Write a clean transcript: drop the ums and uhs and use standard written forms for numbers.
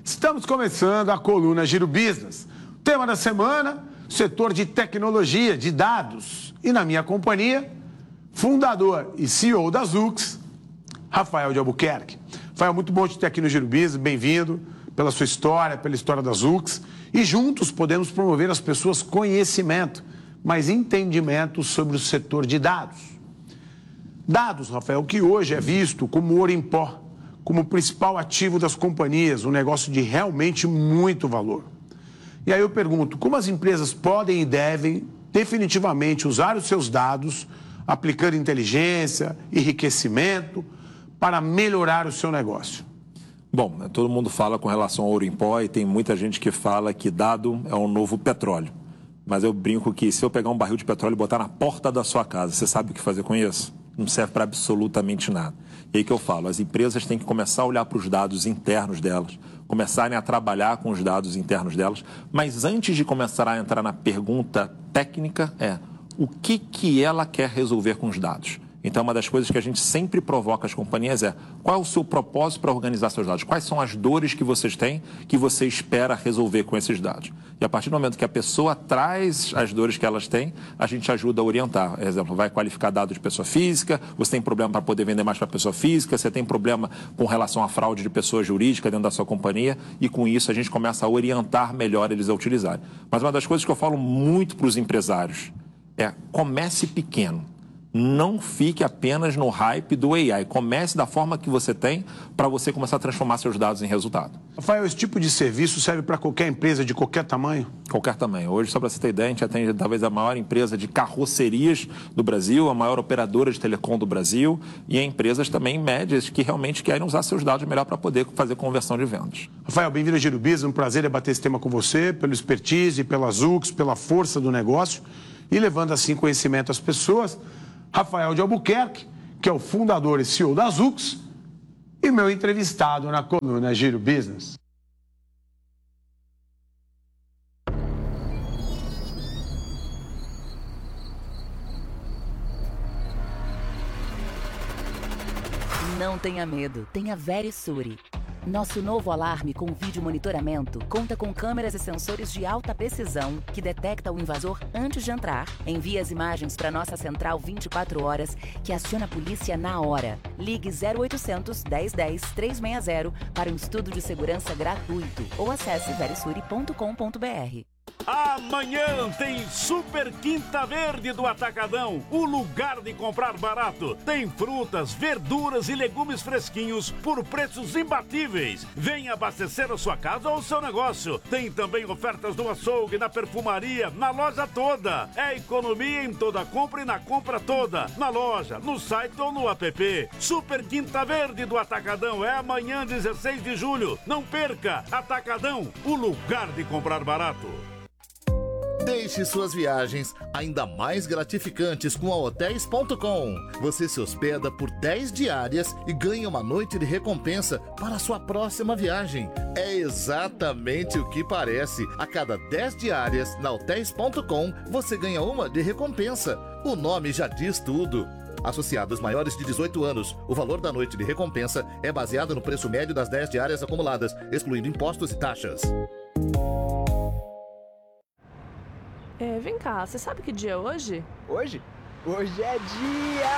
Estamos começando a coluna Giro Business. Tema da semana, setor de tecnologia, de dados. E na minha companhia, fundador e CEO da Zux, Rafael de Albuquerque. Rafael, muito bom te ter aqui no Giro Business, bem-vindo pela sua história, pela história da Zux. E juntos podemos promover às pessoas conhecimento, mas entendimento sobre o setor de dados. Dados, Rafael, que hoje é visto como ouro em pó, como o principal ativo das companhias, um negócio de realmente muito valor. E aí eu pergunto, como as empresas podem e devem definitivamente usar os seus dados, aplicando inteligência, enriquecimento, para melhorar o seu negócio? Bom, todo mundo fala com relação ao ouro em pó e tem muita gente que fala que dado é um novo petróleo. Mas eu brinco que se eu pegar um barril de petróleo e botar na porta da sua casa, você sabe o que fazer com isso? Não serve para absolutamente nada. E aí que eu falo, as empresas têm que começar a olhar para os dados internos delas, começarem a trabalhar com os dados internos delas, mas antes de começar a entrar na pergunta técnica o que ela quer resolver com os dados. Então, uma das coisas que a gente sempre provoca as companhias qual é o seu propósito para organizar seus dados? Quais são as dores que vocês têm que você espera resolver com esses dados? E a partir do momento que a pessoa traz as dores que elas têm, a gente ajuda a orientar. Por exemplo, vai qualificar dados de pessoa física, você tem problema para poder vender mais para pessoa física, você tem problema com relação à fraude de pessoa jurídica dentro da sua companhia, e com isso a gente começa a orientar melhor eles a utilizarem. Mas uma das coisas que eu falo muito para os empresários comece pequeno. Não fique apenas no hype do AI. Comece da forma que você tem para você começar a transformar seus dados em resultado. Rafael, esse tipo de serviço serve para qualquer empresa de qualquer tamanho? Qualquer tamanho. Hoje, só para você ter ideia, a gente atende talvez a maior empresa de carrocerias do Brasil, a maior operadora de telecom do Brasil e empresas também médias que realmente querem usar seus dados melhor para poder fazer conversão de vendas. Rafael, bem-vindo ao Giro Business. Um prazer debater esse tema com você, pelo expertise, pela Zux, pela força do negócio e levando assim conhecimento às pessoas. Rafael de Albuquerque, que é o fundador e CEO da Zux, e meu entrevistado na coluna Giro Business. Não tenha medo, tenha Verisure. Nosso novo alarme com vídeo monitoramento conta com câmeras e sensores de alta precisão que detecta o invasor antes de entrar, envia as imagens para nossa central 24 horas que aciona a polícia na hora. Ligue 0800 1010 360 para um estudo de segurança gratuito ou acesse verisure.com.br. Amanhã tem Super Quinta Verde do Atacadão, o lugar de comprar barato. Tem frutas, verduras e legumes fresquinhos por preços imbatíveis. Venha abastecer a sua casa ou o seu negócio. Tem também ofertas no açougue, na perfumaria, na loja toda. É economia em toda compra e na compra toda. Na loja, no site ou no app. Super Quinta Verde do Atacadão é amanhã, 16 de julho. Não perca! Atacadão, o lugar de comprar barato. Deixe suas viagens ainda mais gratificantes com a Hotels.com. Você se hospeda por 10 diárias e ganha uma noite de recompensa para a sua próxima viagem. É exatamente o que parece. A cada 10 diárias na Hotels.com, você ganha uma de recompensa. O nome já diz tudo. Associados maiores de 18 anos, o valor da noite de recompensa é baseado no preço médio das 10 diárias acumuladas, excluindo impostos e taxas. Vem cá, você sabe que dia é hoje? Hoje? Hoje é dia...